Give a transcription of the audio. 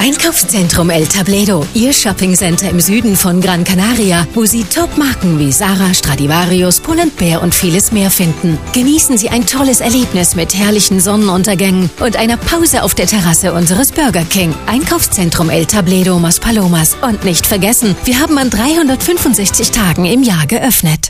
Einkaufszentrum El Tabledo, Ihr Shoppingcenter im Süden von Gran Canaria, wo Sie Top-Marken wie Zara, Stradivarius, Pull&Bear und vieles mehr finden. Genießen Sie ein tolles Erlebnis mit herrlichen Sonnenuntergängen und einer Pause auf der Terrasse unseres Burger King. Einkaufszentrum El Tabledo, Maspalomas. Und nicht vergessen, wir haben an 365 Tagen im Jahr geöffnet.